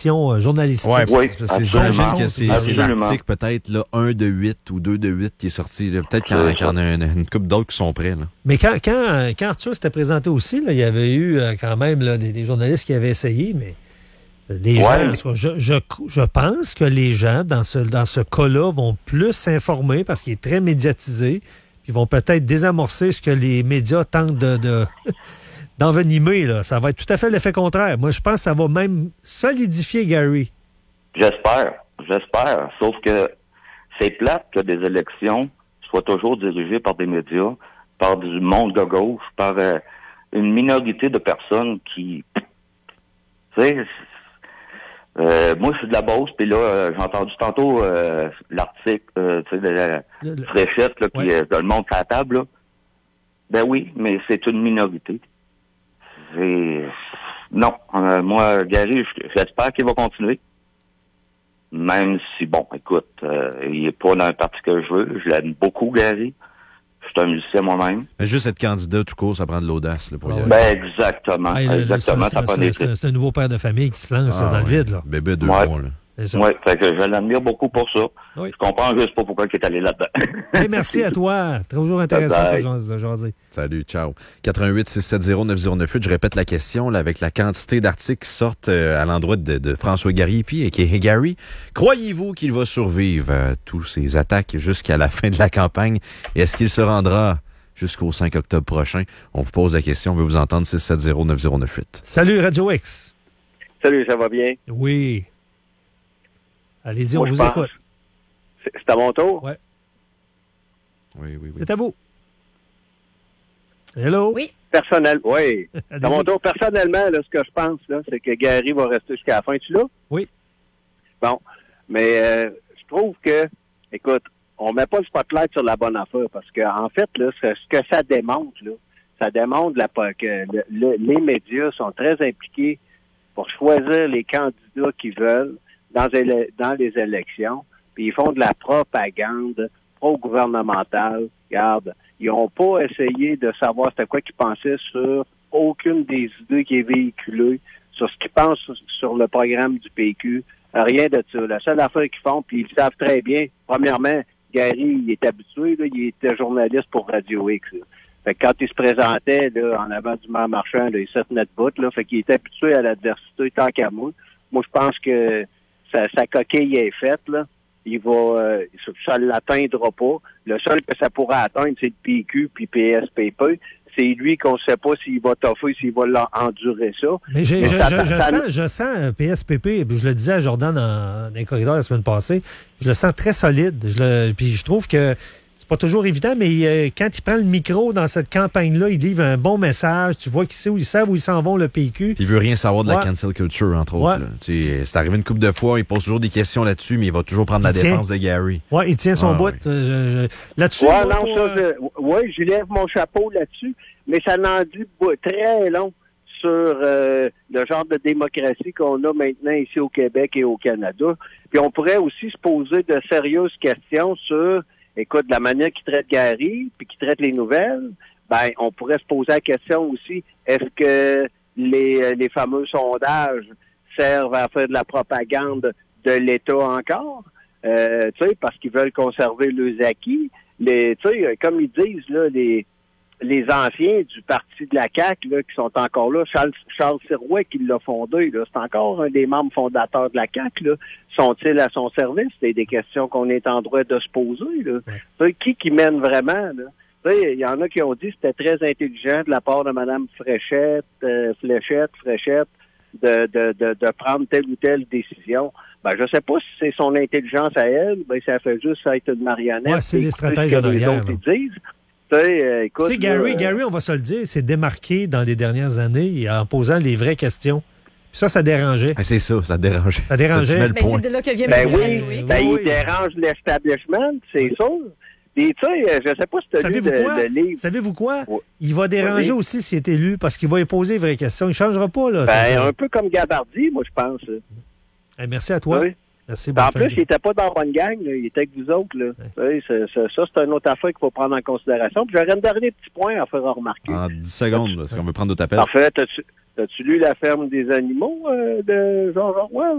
fiction journalistique. Oui, j'imagine que c'est absolument. l'article peut-être là, 1 de 8 ou 2 de 8 qui est sorti. Là. Peut-être qu'il y en a une couple d'autres qui sont prêts. Là. Mais quand Arthur s'était présenté aussi, là, il y avait eu quand même là, des journalistes qui avaient essayé, mais les gens, en tout cas, je pense que les gens, dans ce cas-là, vont plus s'informer parce qu'il est très médiatisé, puis vont peut-être désamorcer ce que les médias tentent d'envenimer. Là. Ça va être tout à fait l'effet contraire. Moi, je pense que ça va même solidifier Gary. J'espère. Sauf que c'est plate que des élections soient toujours dirigées par des médias, par du monde de gauche, par une minorité de personnes qui... Tu sais... moi, je suis de la Beauce, puis là, j'ai entendu tantôt l'article tu sais, de la Fréchette là, qui le monde à la table. Là. Ben oui, mais c'est une minorité. Non, moi, Gary, j'espère qu'il va continuer. Même si, bon, écoute, il est pas dans un parti que je veux. Je l'aime beaucoup, Gary. Je suis un musicien moi-même. Mais juste être candidat tout court, ça prend de l'audace là, pour y aller. Ben exactement. Exactement. Ça prend des trucs. C'est un nouveau père de famille qui se lance dans le vide. Là. Bébé 2 mois, là. Oui, fait que je l'admire beaucoup pour ça. Oui. Je comprends juste pas pourquoi il est allé là-dedans. Hey, merci à toi. Toujours intéressant de jaser. Salut, ciao. 88-670-9098. Je répète la question là, avec la quantité d'articles qui sortent à l'endroit de François Gary puis qui est Gary. Croyez-vous qu'il va survivre à tous ces attaques jusqu'à la fin de la campagne? Et est-ce qu'il se rendra jusqu'au 5 octobre prochain? On vous pose la question. On veut vous entendre 670-9098. Salut, Radio X. Salut, ça va bien? Oui. Allez-y, on vous écoute. C'est à mon tour? Oui. Oui. C'est à vous. Hello? Oui. Oui. C'est à mon tour. Personnellement, là, ce que je pense, là, c'est que Gary va rester jusqu'à la fin. Tu là? Oui. Bon. Mais je trouve que, écoute, on met pas le spotlight sur la bonne affaire parce que en fait, là, ce que ça démontre, là, ça démontre que les médias sont très impliqués pour choisir les candidats qu'ils veulent dans les élections, puis ils font de la propagande pro-gouvernementale. Regarde, ils n'ont pas essayé de savoir c'était quoi qu'ils pensaient sur aucune des idées qui est véhiculée, sur ce qu'ils pensent sur le programme du PQ. Rien de ça. La seule affaire qu'ils font, puis ils savent très bien, premièrement, Gary, il est habitué, là, il était journaliste pour Radio X. Là. Fait que quand il se présentait là, en avant du maire marchand, là, il se tenait debout, là, fait qu'il était habitué à l'adversité tant qu'à moi. Moi, je pense que sa coquille est faite, là. Il va, ça ne l'atteindra pas. Le seul que ça pourra atteindre, c'est le PQ puis PSPP. C'est lui qu'on ne sait pas s'il va toffer, s'il va endurer ça. Mais je sens PSPP, je le disais à Jordan dans les corridors la semaine passée, je le sens très solide. Puis je trouve que c'est pas toujours évident, mais quand il prend le micro dans cette campagne-là, il livre un bon message. Tu vois qu'ils savent où ils s'en vont, le PQ. Il veut rien savoir de la cancel culture, entre autres. Là. C'est arrivé une couple de fois, il pose toujours des questions là-dessus, mais il va toujours prendre la défense de Gary. Oui, il tient son bout. Là-dessus, je lève mon chapeau là-dessus, mais ça n'en dit très long sur le genre de démocratie qu'on a maintenant ici au Québec et au Canada. Puis on pourrait aussi se poser de sérieuses questions sur... Écoute, de la manière qu'il traite Gary, puis qu'il traite les nouvelles, ben, on pourrait se poser la question aussi, est-ce que les fameux sondages servent à faire de la propagande de l'État encore? Tu sais, parce qu'ils veulent conserver leurs acquis. Tu sais, comme ils disent, là, les anciens du parti de la CAQ, là, qui sont encore là, Charles Sirois qui l'a fondé, là, c'est encore un des membres fondateurs de la CAQ, là. Sont-ils à son service? C'est des questions qu'on est en droit de se poser, là. Ouais. Qui mène vraiment, là? Il y en a qui ont dit que c'était très intelligent de la part de Mme Fréchette, de prendre telle ou telle décision. Ben, je sais pas si c'est son intelligence à elle, ben, ça fait juste être une marionnette. Ouais, c'est les stratèges en arrière. Écoute, tu sais, Gary, on va se le dire, s'est démarqué dans les dernières années en posant les vraies questions. Puis ça dérangeait. C'est ça dérangeait. Ça dérangeait. Mais c'est de là que vient il dérange l'establishment, c'est sûr. Et tu sais, je sais pas si tu as lu le livre. Savez-vous quoi? Il va déranger aussi s'il est élu, parce qu'il va y poser les vraies questions. Il ne changera pas, là. Un peu comme Gabardi, moi, je pense. Hey, merci à toi. Oui. Merci, en plus, il n'était pas dans la bonne gang, là. Il était avec vous autres. Là. Ouais. Ça, c'est une autre affaire qu'il faut prendre en considération. Puis j'aurais un dernier petit point à faire remarquer. En 10 secondes, parce qu'on veut prendre d'autres appels. Parfait. T'as-tu lu La ferme des animaux de George Orwell?